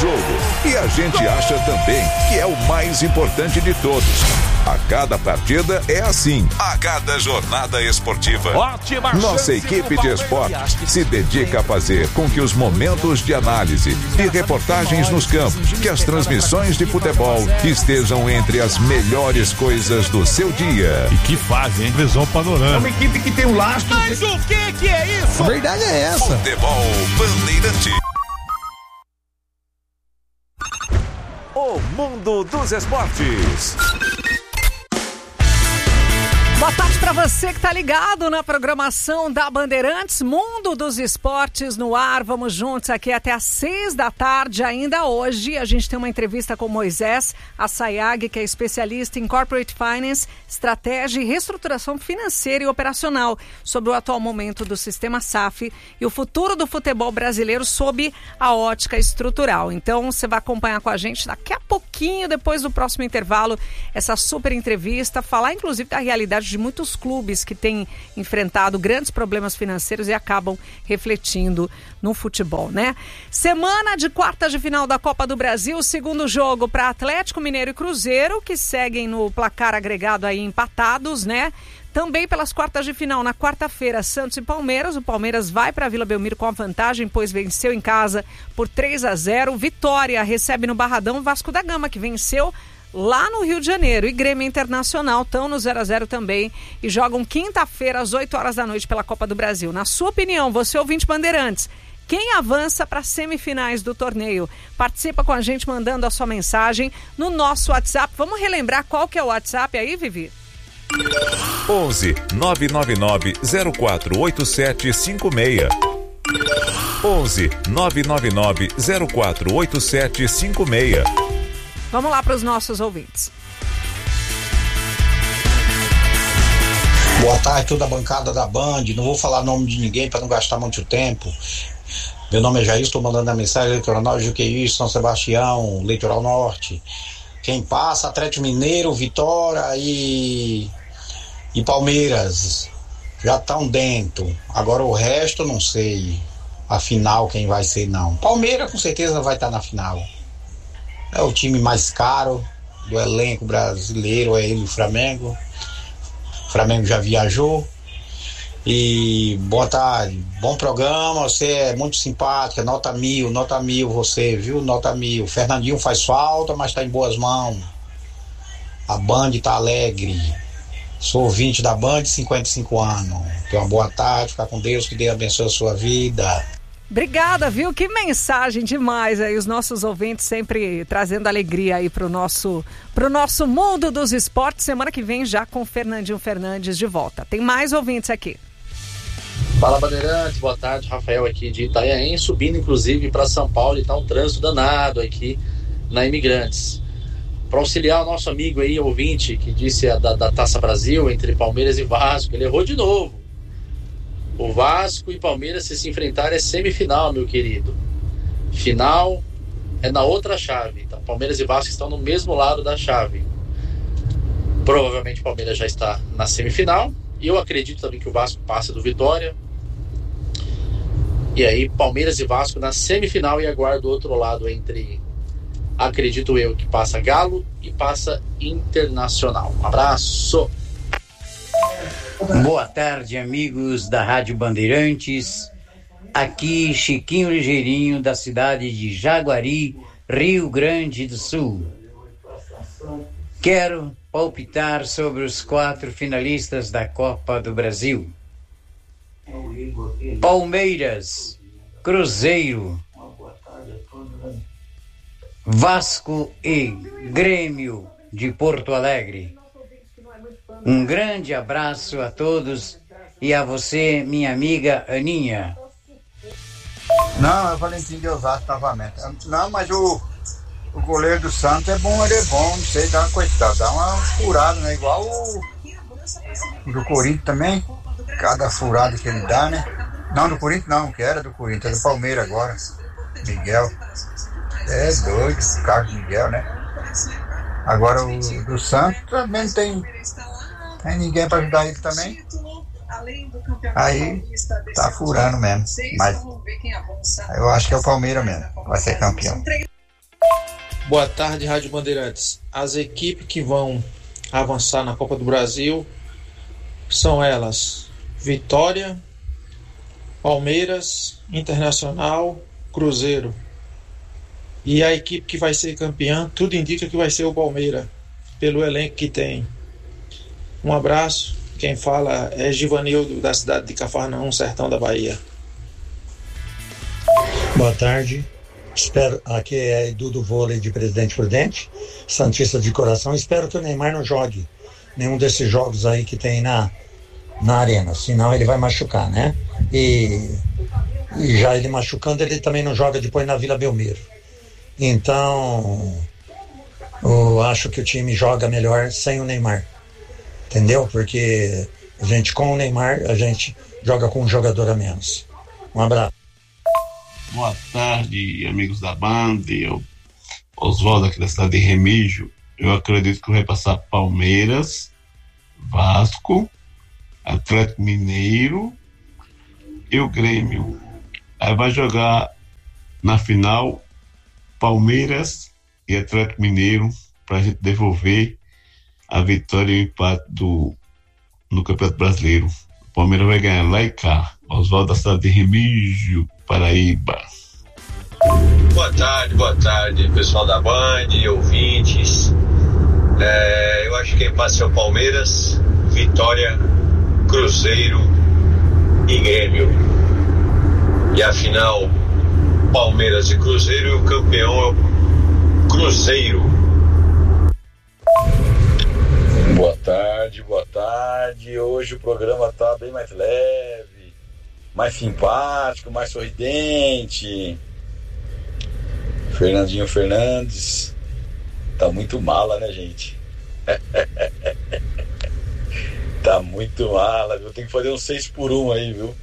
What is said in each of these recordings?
jogo. E a gente acha também que é o mais importante de todos. A cada partida é assim. A cada jornada esportiva. Ótima Nossa equipe de esportes se dedica a fazer com que os momentos de análise e reportagens nos campos, que as transmissões de futebol estejam entre as melhores coisas do seu dia. E que fase, hein? Visão panorâmica. É uma equipe que tem um lastro. Mas o que é isso? A verdade é essa. Futebol Bandeirante. O mundo dos esportes. Boa tarde para você que tá ligado na programação da Bandeirantes, Mundo dos Esportes no ar. Vamos juntos aqui até às 6 da tarde. Ainda hoje a gente tem uma entrevista com Moisés Assayag, que é especialista em Corporate Finance, estratégia e reestruturação financeira e operacional, sobre o atual momento do sistema SAF e o futuro do futebol brasileiro sob a ótica estrutural. Então você vai acompanhar com a gente daqui a pouquinho, depois do próximo intervalo, essa super entrevista, falar inclusive da realidade de muitos clubes que têm enfrentado grandes problemas financeiros e acabam refletindo no futebol, né? Semana de quartas de final da Copa do Brasil, segundo jogo para Atlético Mineiro e Cruzeiro, que seguem no placar agregado aí empatados, né? Também pelas quartas de final, na quarta-feira, Santos e Palmeiras. O Palmeiras vai para a Vila Belmiro com a vantagem, pois venceu em casa por 3-0. Vitória recebe no Barradão o Vasco da Gama, que venceu lá no Rio de Janeiro. E Grêmio Internacional estão no 0-0 também e jogam quinta-feira às 8 horas da noite pela Copa do Brasil. Na sua opinião, você ouvinte Bandeirantes, quem avança para as semifinais do torneio? Participa com a gente mandando a sua mensagem no nosso WhatsApp. Vamos relembrar qual que é o WhatsApp aí, Vivi? 11 999 048756. 11 999 048756. Vamos lá para os nossos ouvintes. Boa tarde, toda a bancada da Band. Não vou falar nome de ninguém para não gastar muito tempo. Meu nome é Jair, estou mandando a mensagem eleitoral de Juqueí, São Sebastião, Litoral Norte. Quem passa, Atlético Mineiro, Vitória e Palmeiras. Já estão dentro. Agora o resto não sei. A final quem vai ser não. Palmeiras com certeza vai estar na final. É o time mais caro do elenco brasileiro, é ele, o Flamengo. O Flamengo já viajou. E boa tarde, bom programa, você é muito simpática, nota mil você, viu? Nota 1000. Fernandinho faz falta, mas está em boas mãos. A Band está alegre. Sou ouvinte da Band, 55 anos. Tenha uma boa tarde, fica com Deus, que Deus abençoe a sua vida. Obrigada, viu? Que mensagem demais aí, os nossos ouvintes sempre trazendo alegria aí pro nosso mundo dos esportes. Semana que vem já com o Fernandinho Fernandes de volta. Tem mais ouvintes aqui. Fala, Bandeirantes, boa tarde, Rafael aqui de Itanhaém, subindo inclusive para São Paulo, e tá um trânsito danado aqui na Imigrantes. Para auxiliar o nosso amigo aí, ouvinte, que disse da Taça Brasil entre Palmeiras e Vasco, ele errou de novo. O Vasco e Palmeiras, se enfrentarem, é semifinal, meu querido. Final é na outra chave. Então, Palmeiras e Vasco estão no mesmo lado da chave. Provavelmente o Palmeiras já está na semifinal. E eu acredito também que o Vasco passe do Vitória. E aí, Palmeiras e Vasco na semifinal, e aguardo o outro lado entre, acredito eu, que passa Galo e passa Internacional. Um abraço! Boa tarde, amigos da Rádio Bandeirantes. Aqui Chiquinho Ligeirinho, da cidade de Jaguari, Rio Grande do Sul. Quero palpitar sobre os 4 finalistas da Copa do Brasil: Palmeiras, Cruzeiro, Vasco e Grêmio de Porto Alegre. Um grande abraço a todos e a você, minha amiga Aninha. Não, é Valentim de Osasco novamente. Não, mas o goleiro do Santos é bom, ele é bom, não sei, dá uma coitada, dá uma furada, né? Igual o do Corinthians também, cada furada que ele dá, né? Não, do Corinthians não, que era do Corinthians, é do Palmeiras agora, Miguel. É doido, o Carlos Miguel, né? Agora o do Santos também não tem ninguém para ajudar ele também. Aí tá furando mesmo. Mas eu acho que é o Palmeiras mesmo, vai ser campeão. Boa tarde, Rádio Bandeirantes. As equipes que vão avançar na Copa do Brasil são elas: Vitória, Palmeiras, Internacional, Cruzeiro. E a equipe que vai ser campeã, tudo indica que vai ser o Palmeiras, pelo elenco que tem. Um abraço. Quem fala é Givanildo, da cidade de Cafarnaum, sertão da Bahia. Boa tarde. Espero, aqui é Edu do Vôlei de Presidente Prudente, santista de coração. Espero que o Neymar não jogue nenhum desses jogos aí que tem na arena, senão ele vai machucar, né? E já ele machucando, ele também não joga depois na Vila Belmiro. Então, eu acho que o time joga melhor sem o Neymar, entendeu? Porque a gente, com o Neymar, a gente joga com um jogador a menos. Um abraço. Boa tarde, amigos da Band. Oswaldo aqui da cidade de Remígio. Eu acredito que vai passar Palmeiras, Vasco, Atlético Mineiro e o Grêmio. Aí vai jogar na final Palmeiras e Atlético Mineiro para a gente devolver a vitória e o empate no Campeonato Brasileiro. O Palmeiras vai ganhar lá e cá. Oswaldo da cidade de Remígio, Paraíba. Boa tarde, pessoal da Band, ouvintes. Eu acho que quem passa é o Palmeiras, Vitória, Cruzeiro e Grêmio. E a final, Palmeiras e Cruzeiro, e o campeão é o Cruzeiro. Boa tarde. Hoje o programa tá bem mais leve, mais simpático, mais sorridente. Fernandinho Fernandes tá muito mala, né, gente? Tá muito mala, viu? Tem que fazer um 6x1 aí, viu?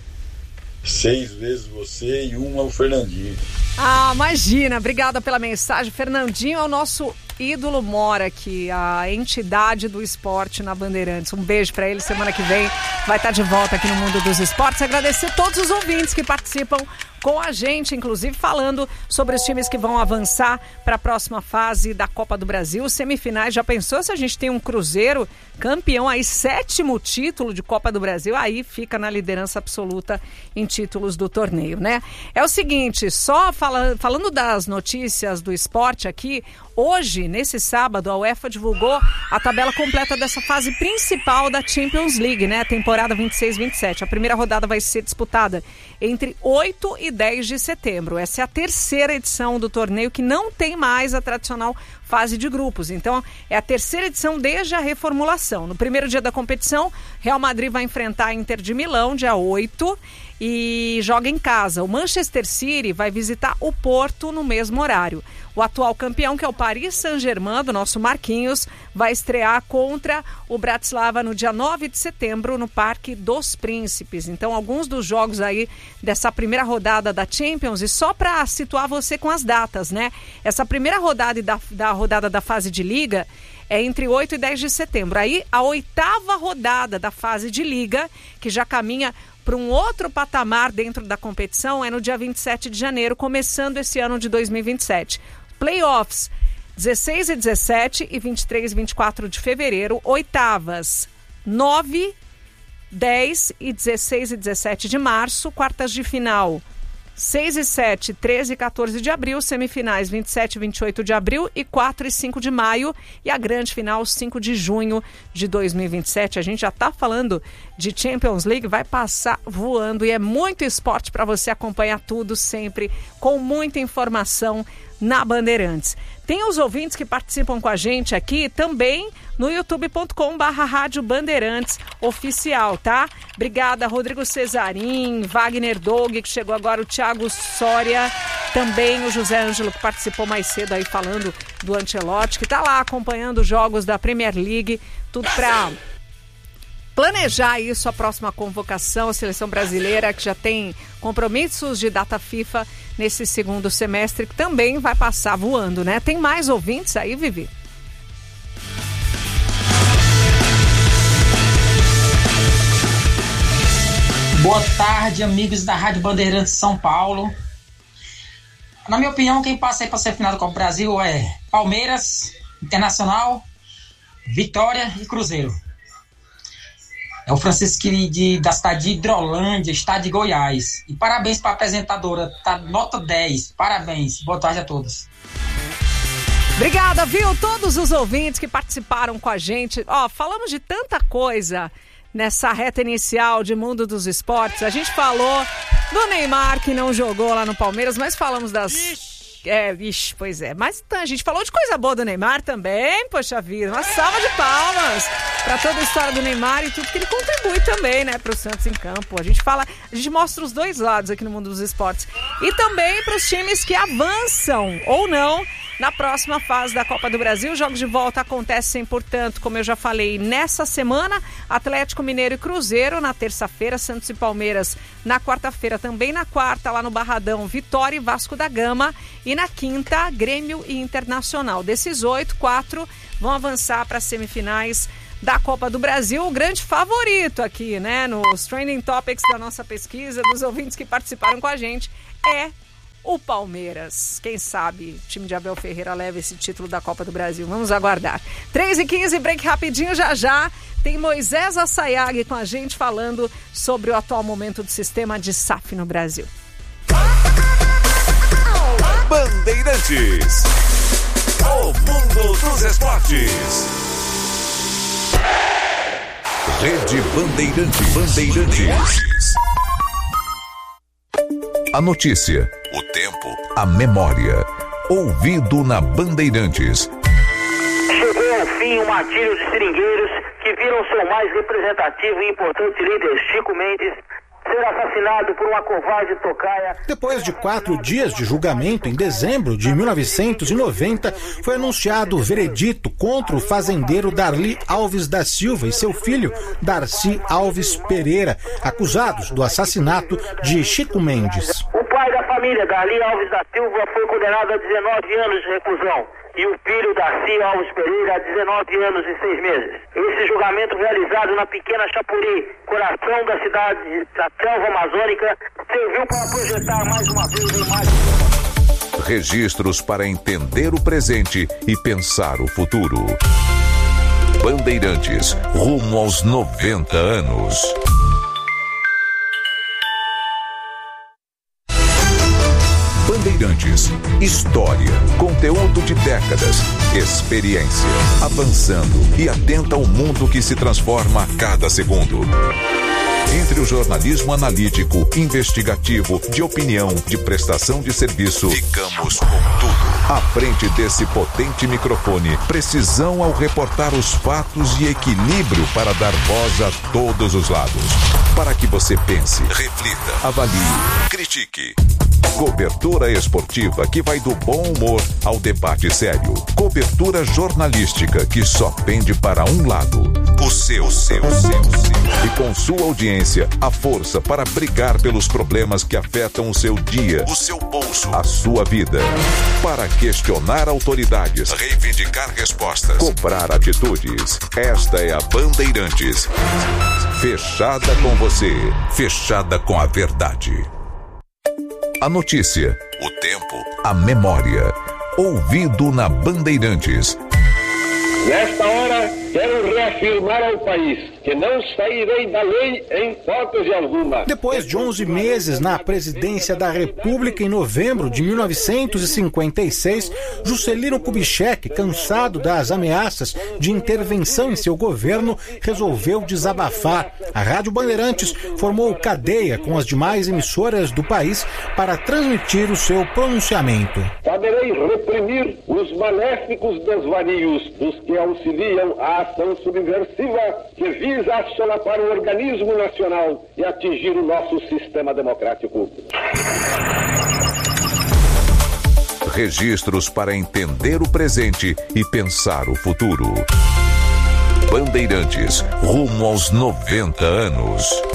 6 vezes você e 1 é o Fernandinho. Ah, imagina, obrigada pela mensagem. Fernandinho é o nosso ídolo mora aqui, a entidade do esporte na Bandeirantes. Um beijo pra ele, semana que vem vai estar de volta aqui no Mundo dos Esportes. Agradecer todos os ouvintes que participam com a gente, inclusive falando sobre os times que vão avançar para a próxima fase da Copa do Brasil, semifinais. Já pensou se a gente tem um Cruzeiro campeão aí, 7º título de Copa do Brasil, aí fica na liderança absoluta em títulos do torneio, né? É o seguinte, só falando das notícias do esporte aqui, hoje, nesse sábado, a UEFA divulgou a tabela completa dessa fase principal da Champions League, né? Temporada 26-27. A primeira rodada vai ser disputada entre 8 e 10 de setembro. Essa é a 3ª edição do torneio, que não tem mais a tradicional fase de grupos. Então, é a 3ª edição desde a reformulação. No primeiro dia da competição, Real Madrid vai enfrentar a Inter de Milão, dia 8, e joga em casa. O Manchester City vai visitar o Porto no mesmo horário. O atual campeão, que é o Paris Saint-Germain, do nosso Marquinhos, vai estrear contra o Bratislava no dia 9 de setembro, no Parque dos Príncipes. Então, alguns dos jogos aí dessa primeira rodada da Champions, e só para situar você com as datas, né? Essa primeira rodada da rodada da fase de Liga é entre 8 e 10 de setembro. Aí, a 8ª rodada da fase de Liga, que já caminha para um outro patamar dentro da competição, é no dia 27 de janeiro, começando esse ano de 2027. Playoffs, 16 e 17 e 23 e 24 de fevereiro. Oitavas, 9, 10 e 16 e 17 de março. Quartas de final, 6 e 7, 13 e 14 de abril. Semifinais, 27 e 28 de abril e 4 e 5 de maio. E a grande final, 5 de junho de 2027. A gente já está falando de Champions League, vai passar voando. E é muito esporte para você acompanhar tudo sempre, com muita informação na Bandeirantes. Tem os ouvintes que participam com a gente aqui também no youtube.com/Rádio Bandeirantes Oficial, tá? Obrigada, Rodrigo Cesarim, Wagner Doug, que chegou agora, o Thiago Soria, também o José Ângelo, que participou mais cedo aí falando do Ancelotti, que tá lá acompanhando os jogos da Premier League, tudo pra planejar isso, a próxima convocação, a seleção brasileira, que já tem compromissos de data FIFA nesse segundo semestre, que também vai passar voando, né? Tem mais ouvintes aí, Vivi? Boa tarde, amigos da Rádio Bandeirantes São Paulo. Na minha opinião, quem passa aí para ser final do Copa do Brasil é Palmeiras, Internacional, Vitória e Cruzeiro. É o Francisco da cidade de Hidrolândia, estado de Goiás. E parabéns para a apresentadora, tá nota 10. Parabéns. Boa tarde a todos. Obrigada, viu? Todos os ouvintes que participaram com a gente. Falamos de tanta coisa nessa reta inicial de Mundo dos Esportes. A gente falou do Neymar, que não jogou lá no Palmeiras, mas falamos das... pois é. Mas a gente falou de coisa boa do Neymar também, poxa vida. Uma salva de palmas para toda a história do Neymar e tudo que ele contribui também, né, para o Santos em campo. A gente mostra os dois lados aqui no Mundo dos Esportes. E também para os times que avançam ou não na próxima fase da Copa do Brasil. Jogos de volta acontecem, portanto, como eu já falei, nessa semana. Atlético Mineiro e Cruzeiro na terça-feira, Santos e Palmeiras na quarta-feira. Também na quarta, lá no Barradão, Vitória e Vasco da Gama. E na quinta, Grêmio e Internacional. Desses 8, 4 vão avançar para as semifinais da Copa do Brasil. O grande favorito aqui, né, nos Trending Topics da nossa pesquisa, dos ouvintes que participaram com a gente, é o Palmeiras. Quem sabe o time de Abel Ferreira leva esse título da Copa do Brasil. Vamos aguardar. 3h15, break rapidinho, já. Tem Moisés Assayag com a gente falando sobre o atual momento do sistema de SAF no Brasil. Bandeirantes. O mundo dos esportes. Rede Bandeirantes. A notícia, o tempo, a memória. Ouvido na Bandeirantes. Chegou ao fim o martírio de seringueiros que viram seu mais representativo e importante líder, Chico Mendes, ser assassinado por uma covarde tocaia. Depois de 4 dias de julgamento, em dezembro de 1990, foi anunciado o veredito contra o fazendeiro Darli Alves da Silva e seu filho, Darcy Alves Pereira, acusados do assassinato de Chico Mendes. O pai da família, Darli Alves da Silva, foi condenado a 19 anos de reclusão. E o filho, Darcy Alves Pereira, a 19 anos e 6 meses. Esse julgamento, realizado na pequena Chapuri, coração da cidade da selva amazônica, serviu para projetar mais uma vez a imagem. Registros para entender o presente e pensar o futuro. Bandeirantes, rumo aos 90 anos. Bandeirantes, história, conteúdo de décadas, experiência, avançando e atenta ao mundo que se transforma a cada segundo. Entre o jornalismo analítico, investigativo, de opinião, de prestação de serviço, ficamos com tudo. À frente desse potente microfone, precisão ao reportar os fatos e equilíbrio para dar voz a todos os lados. Para que você pense, reflita, avalie, critique. Cobertura esportiva que vai do bom humor ao debate sério. Cobertura jornalística que só pende para um lado. O seu. E com sua audiência, a força para brigar pelos problemas que afetam o seu dia, o seu bolso, a sua vida. Para questionar autoridades, reivindicar respostas, cobrar atitudes. Esta é a Bandeirantes. Fechada com você, fechada com a verdade. A notícia, o tempo, a memória. Ouvido na Bandeirantes. Nesta hora, quero reafirmar ao país que não sairei da lei em hipótese alguma. Depois de 11 meses na presidência da República, em novembro de 1956, Juscelino Kubitschek, cansado das ameaças de intervenção em seu governo, resolveu desabafar. A Rádio Bandeirantes formou cadeia com as demais emissoras do país para transmitir o seu pronunciamento. Saberei reprimir os maléficos desvarios dos que auxiliam a ação subversiva que visa assolapar o organismo nacional e atingir o nosso sistema democrático. Registros para entender o presente e pensar o futuro. Bandeirantes, rumo aos 90 anos.